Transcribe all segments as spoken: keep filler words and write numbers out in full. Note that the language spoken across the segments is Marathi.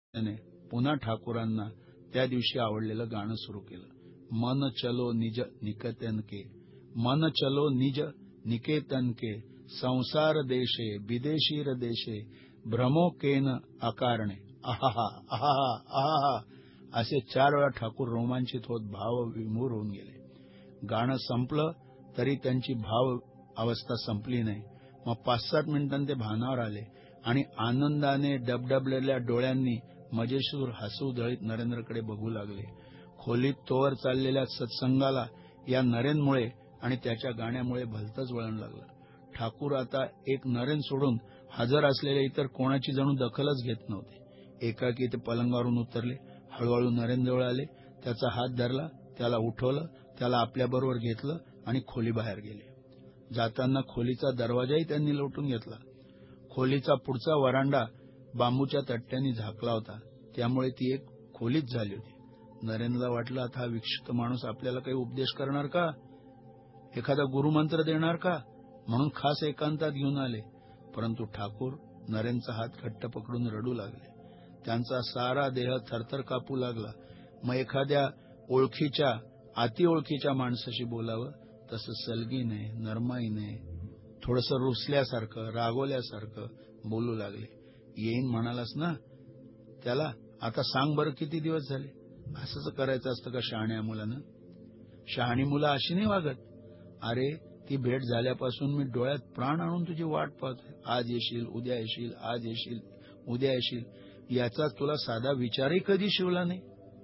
त्याने पुन्हा ठाकूरांना त्या दिवशी आवडलेलं गाणं सुरू केलं. मन चलो निज निकेतन के, मन चलो निज निकेतन के, संसार देशे विदेशीर देशे, भ्रमो केन आकारणे, आहाहा आहाहा आहाहा असे चार वेळा ठाकूर रोमांचित होत भावविमूर होऊन गेले. गाणं संपलं तरी त्यांची भाव अवस्था संपली नाही. मग पाच सात मिनिटांनी ते भानावर आले आणि आनंदाने डबडबलेल्या डोळ्यांनी मजेशीर हसू दळीत नरेंद्रकडे बघू लागले. खोलीत तोवर चाललेल्या सत्संगाला या नरेंद्रमुळे आणि त्याच्या गाण्यामुळे भलतंच वळण लागलं. ठाकूर आता एक नरेंद्र सोडून हजर असलेल्या इतर कोणाची जणू दखलच घेत नव्हते. एकाकी ते पलंगावरून उतरले, हळूहळू नरेंद्रजवळ आले, त्याचा हात धरला, त्याला उठवलं, त्याला आपल्याबरोबर घेतलं आणि खोलीबाहेर गेले. जाताना खोलीचा दरवाजाही त्यांनी लोटून घेतला. खोलीचा पुढचा वरांडा बांबूच्या तट्ट्यांनी झाकला होता, त्यामुळे ती एक खोलीच झाली होती. नरेंद्रला वाटलं, आता हा विक्षिप्त माणूस आपल्याला काही उपदेश करणार का, एखादा गुरुमंत्र देणार का, म्हणून खास एकांतात घेऊन आले. परंतु ठाकूर नरेंद्रचा हात घट्ट पकडून रडू लागले. त्यांचा सारा देह थरथर कापू लागला. मग एखाद्या ओळखीच्या अति ओळखीच्या माणसाशी बोलावं तसं सलगीने नरमाईने थोडंसं रुसल्यासारखं रागवल्यासारखं बोलू लागले. येईन म्हणालास ना त्याला, आता सांग बरं किती दिवस झाले. असंच करायचं असतं का शहाण्या मुलानं? शहाणी मुलं अशी नाही वागत. अरे ती भेट झाल्यापासून मी डोळ्यात प्राण आणून तुझी वाट पाहतोय. आज येशील, उद्या येशील, आज येशील, उद्या येशील, याचा तुला साधा विचारही कधी शिवला नाही.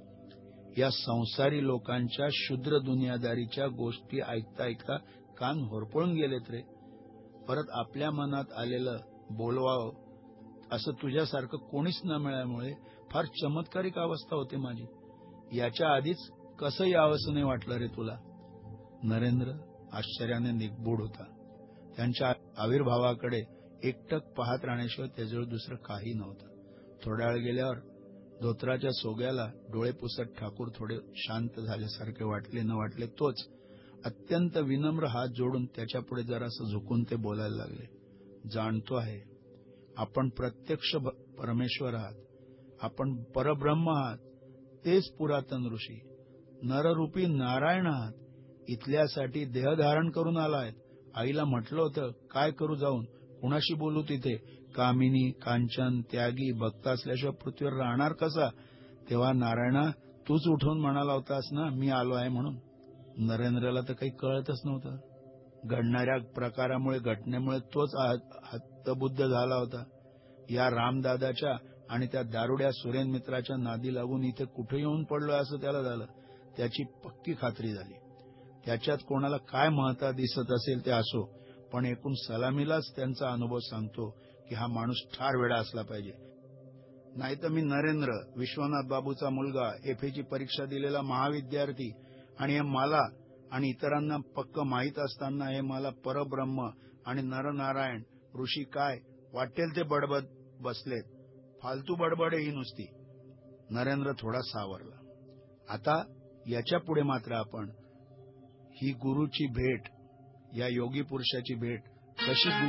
या संसारी लोकांच्या शुद्र दुनियादारीच्या गोष्टी ऐकता ऐकता कान होरपळून गेलेत रे. परत आपल्या मनात आलेलं बोलवावं असं तुझ्यासारखं कोणीच न मिळाल्यामुळे फार चमत्कारिक अवस्था होते माझी. याच्या आधीच कसं यावंसं नाही वाटलं रे तुला. नरेंद्र आश्चर्याने निगबूड होता. त्यांच्या आविर्भावाकडे एकटक पाहत राहण्याशिवाय त्याजवळ दुसरं काही नव्हतं. थोड्या वेळ गेल्यावर धोत्राच्या सोग्याला डोळे पुसत ठाकूर थोडे शांत झाल्यासारखे वाटले न वाटले तोच अत्यंत विनम्र हात जोडून त्याच्यापुढे जरासं झुकून ते बोलायला लागले. जाणतो आहे आपण प्रत्यक्ष परमेश्वर आहात, आपण परब्रह्म आहात, तेच पुरातन ऋषी नररूपी नारायण आहात. इथल्यासाठी देह धारण करून आलायत. आईला म्हटलं होतं काय करू जाऊन, कुणाशी बोलू तिथे, कामिनी कांचन त्यागी भक्त असल्याशिवाय पृथ्वीवर राहणार कसा. तेव्हा नारायणा तूच उठून म्हणाला होतास ना मी आलो आहे म्हणून. नरेंद्रला तर काही कळतच नव्हतं. घडणाऱ्या प्रकारामुळे घटनेमुळे तोच हतबुद्ध झाला होता. या रामदादाच्या आणि त्या दारुड्या सुरेन मित्राच्या नादी लागून इथे कुठे येऊन पडलोय असं त्याला झालं. त्याची पक्की खात्री झाली. त्याच्यात कोणाला काय महत्त्व दिसत असेल ते असो, पण एकूण सलामीलाच त्यांचा अनुभव सांगतो की हा माणूस ठार वेडा असला पाहिजे. नाहीतर मी नरेंद्र विश्वनाथ बाबूचा मुलगा, एफएची परीक्षा दिलेला महाविद्यार्थी, आणि हे मला आणि इतरांना पक्क माहीत असताना हे मला परब्रह्म आणि नरनारायण ऋषी काय वाटेल ते बडबड बसलेत. फालतू बडबडे ही नुसती. नरेंद्र थोडा सावरला. आता याच्या पुढे मात्र आपण ही गुरुची भेट, या योगी पुरुषाची भेट कशी